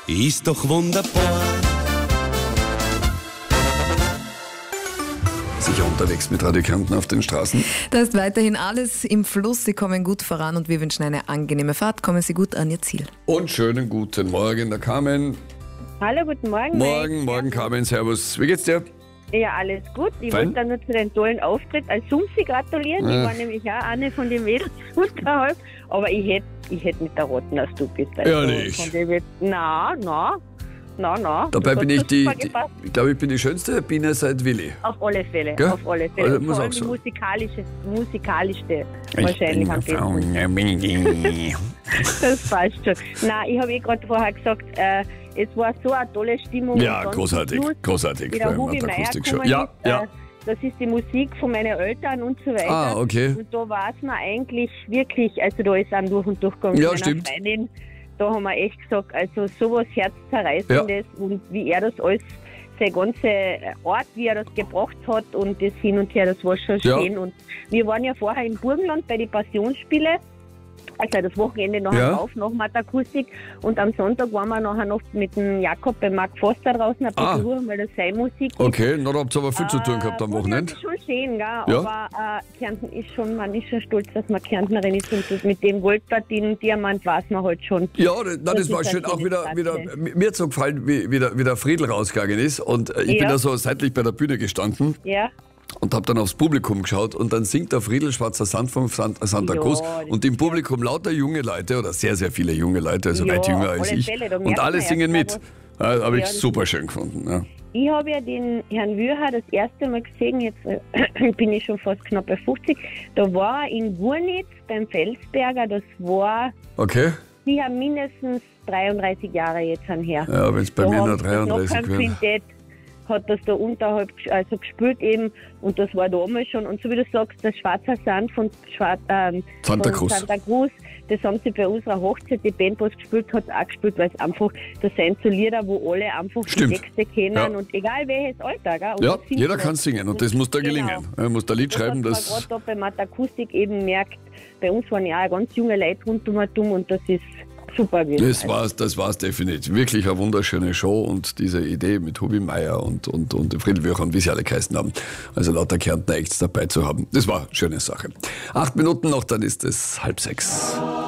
ist doch wunderbar. Sicher unterwegs mit Radio Kärnten auf den Straßen. Da ist weiterhin alles im Fluss. Sie kommen gut voran und wir wünschen eine angenehme Fahrt. Kommen Sie gut an Ihr Ziel. Und schönen guten Morgen, der Carmen. Hallo, guten Morgen. Morgen, Carmen, servus. Wie geht's dir? Ja, alles gut. Ich Fein. wollte dann nur zu den tollen Auftritt als Sumsi gratulieren. Ich war nämlich auch eine von den Mädels unterhalb. Aber ich hätte nicht erraten, dass du bist. Also Ehrlich? von dem jetzt- Na. Dabei bin ich Das hat super ich gepasst. glaube, ich bin die schönste Biene seit Willi. Auf alle Fälle, Gell? auf alle Fälle. Also, Und muss vor auch allem die sagen. musikalischste wahrscheinlich am besten. Das passt schon. Nein, ich habe gerade vorher gesagt, es war so eine tolle Stimmung. Ja, Und dann großartig, zum Schluss, großartig. wie der beim Hubi Meier Akustik-Show. gekommen Ja, ist, ja. das ist die Musik von meinen Eltern und so weiter. Ah, okay. Und da war es mir eigentlich wirklich, also da ist einem durch und durch gegangen. Ja, Meiner stimmt. Freundin, da haben wir echt gesagt, also sowas Herzzerreißendes und wie er das alles, seine ganze Art, wie er das gebracht hat und das hin und her, das war schon Ja. schön. Und wir waren ja vorher in Burgenland bei den Passionsspielen. Also das Wochenende nachher Ja. drauf, nach der Akustik. Und am Sonntag waren wir nachher noch mit dem Jakob bei Mark Forster draußen ein bisschen hören, weil das seine Musik ist. Okay, na, da habt ihr aber viel zu tun gehabt am Wochenende. Das ist schon schön, gell? Ja. Aber Kärnten ist schon, man ist schon stolz, dass man Kärntnerin ist und das mit dem Goldplatin Diamant weiß man halt schon. Ja, das ist war ein schön. Auch schönes wieder Platz, mir hat so gefallen, wie der Friedl rausgegangen ist. Und ich bin Ja. da so seitlich bei der Bühne gestanden Ja, und habe dann aufs Publikum geschaut. Und dann singt der Friedl Schwarzer Sand vom Santa Ja, Cruz. das Und im Publikum lauter junge Leute oder sehr, sehr viele junge Leute, also Ja, weit jünger auf als alle ich. Fälle, da Und merkt alle man singen erst mit. mal Habe ich Ja, das super schön gefunden. Ja. ich habe ja den Herrn Würher das erste Mal gesehen, jetzt bin ich schon fast knapp bei 50. Da war er in Gurnitz beim Felsberger, das war Okay? sicher mindestens 33 Jahre jetzt her. Ja, wenn es bei Da mir haben nur sie das noch 33 kein wären. Quintett, hat das da unterhalb also gespielt eben und das war damals schon. Und so wie du sagst, das Schwarzer Sand von Santa Cruz. Santa Cruz, das haben sie bei unserer Hochzeit, die Band, was gespielt hat, auch gespielt, weil es einfach, das sind so Lieder, wo alle einfach Stimmt. die Texte kennen Ja. und egal welches Alter. Gell? Und Ja, das singt jeder man. kann singen und das muss da Genau. gelingen. Er muss da Lied schreiben, das das. hat man gerade da bei Matakustik eben merkt, bei uns waren ja auch ganz junge Leute rundum und das ist super gewesen. Das war's definitiv. Wirklich eine wunderschöne Show und diese Idee mit Hubi Meier und Friedl Würcher und wie sie alle geheißen haben. Also lauter Kärntner Acts dabei zu haben. Das war eine schöne Sache. 8 Minuten noch, dann ist es 5:30.